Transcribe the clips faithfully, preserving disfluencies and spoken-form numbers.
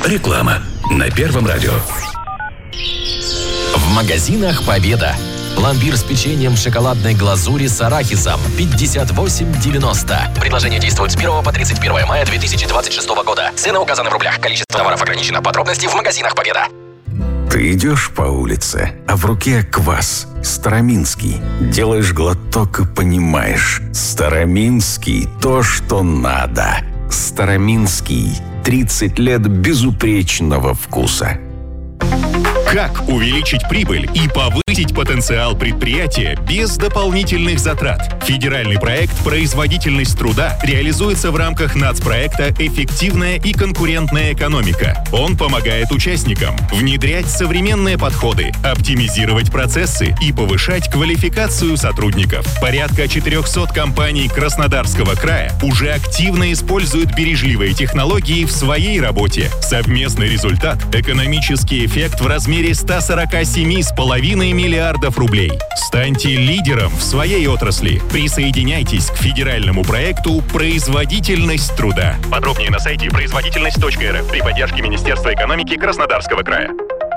Реклама на Первом радио. В магазинах «Победа». Пломбир с печеньем шоколадной глазури с арахисом пятьдесят восемь девяносто. Предложение действует с первого по тридцать первое мая две тысячи двадцать шестого года. Цены указаны в рублях. Количество товаров ограничено. Подробности в магазинах «Победа». Ты идешь по улице, а в руке квас. Староминский. Делаешь глоток и понимаешь. Староминский – то, что надо. Староминский. тридцать лет безупречного вкуса. Как увеличить прибыль и повысить потенциал предприятия без дополнительных затрат? Федеральный проект «Производительность труда» реализуется в рамках нацпроекта «Эффективная и конкурентная экономика». Он помогает участникам внедрять современные подходы, оптимизировать процессы и повышать квалификацию сотрудников. Порядка четыреста компаний Краснодарского края уже активно используют бережливые технологии в своей работе. Совместный результат – экономический эффект в размере сто сорок семь целых пять десятых миллиардов рублей. Станьте лидером в своей отрасли. Присоединяйтесь к федеральному проекту «Производительность труда». Подробнее на сайте производительность точка эр эф при поддержке Министерства экономики Краснодарского края.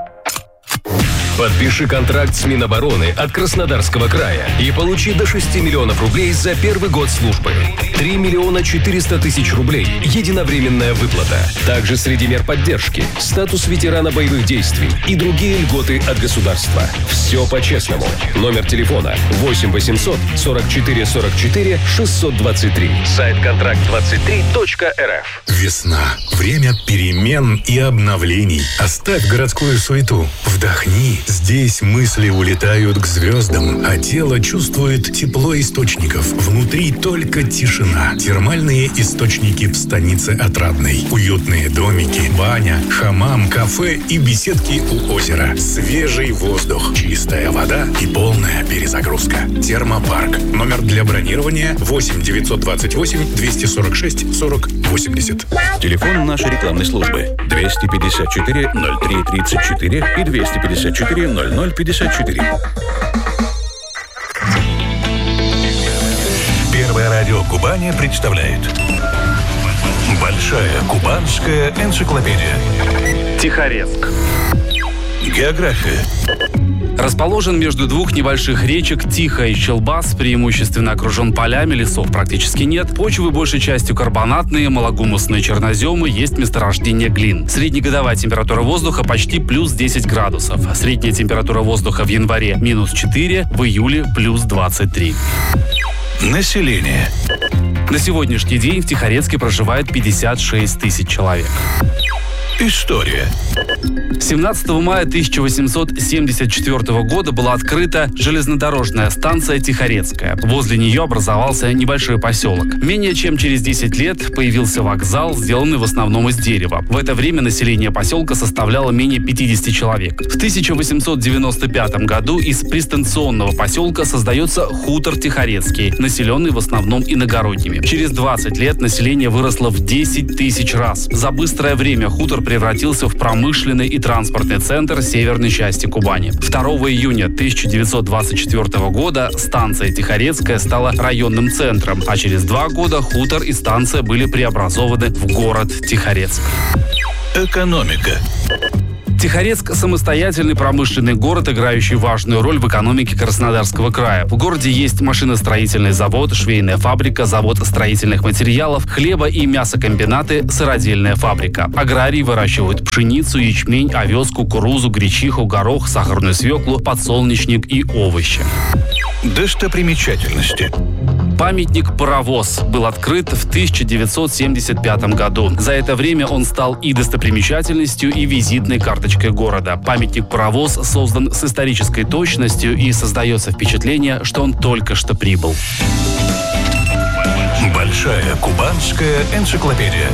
Подпиши контракт с Минобороны от Краснодарского края и получи до шести миллионов рублей за первый год службы. три миллиона четыреста тысяч рублей. Единовременная выплата. Также среди мер поддержки статус ветерана боевых действий и другие льготы от государства. Все по-честному. Номер телефона восемь восемьсот сорок четыре сорок четыре шестьсот двадцать три. Сайт контракт двадцать три точка эр эф. Весна. Время перемен и обновлений. Оставь городскую суету. Вдохни. Здесь мысли улетают к звездам, а тело чувствует тепло источников. Внутри только тишина. Термальные источники в станице Отрадной. Уютные домики, баня, хамам, кафе и беседки у озера. Свежий воздух, чистая вода и полная перезагрузка. Термопарк. Номер для бронирования восемь девятьсот двадцать восемь двести сорок шесть сорок восемьдесят. Телефон нашей рекламной службы двести пятьдесят четыре ноль три тридцать четыре и двести пятьдесят четыре ноль ноль пятьдесят четыре. Первое радио Кубани представляет Большая кубанская энциклопедия. Тихорецк. География. Расположен между двух небольших речек Тихая и Челбас, преимущественно окружен полями, лесов практически нет. Почвы большей частью карбонатные, малогумусные черноземы, есть месторождение глин. Среднегодовая температура воздуха почти плюс десять градусов. Средняя температура воздуха в январе минус четыре, в июле плюс двадцать три. Население. На сегодняшний день в Тихорецке проживает пятьдесят шесть тысяч человек. История. семнадцатого мая тысяча восемьсот семьдесят четвёртого года была открыта железнодорожная станция Тихорецкая. Возле нее образовался небольшой поселок. Менее чем через десять лет появился вокзал, сделанный в основном из дерева. В это время население поселка составляло менее пятьдесят человек. В тысяча восемьсот девяносто пятом году из пристанционного поселка создается хутор Тихорецкий, населенный в основном иногородними. Через двадцать лет население выросло в десять тысяч раз. За быстрое время хутор превратился в промышленный и транспортный центр северной части Кубани. второго июня тысяча девятьсот двадцать четвёртого года станция Тихорецкая стала районным центром, а через два года хутор и станция были преобразованы в город Тихорецк. Экономика. Тихорецк – самостоятельный промышленный город, играющий важную роль в экономике Краснодарского края. В городе есть машиностроительный завод, швейная фабрика, завод строительных материалов, хлеба- и мясокомбинаты, сыродельная фабрика. Аграрии выращивают пшеницу, ячмень, овес, кукурузу, гречиху, горох, сахарную свеклу, подсолнечник и овощи. Достопримечательности. Памятник «Паровоз» был открыт в тысяча девятьсот семьдесят пятом году. За это время он стал и достопримечательностью, и визитной карточкой города. Памятник «Паровоз» создан с исторической точностью, и создается впечатление, что он только что прибыл. Большая кубанская энциклопедия.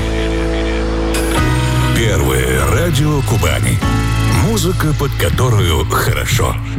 Первое радио Кубани. Музыка, под которую хорошо.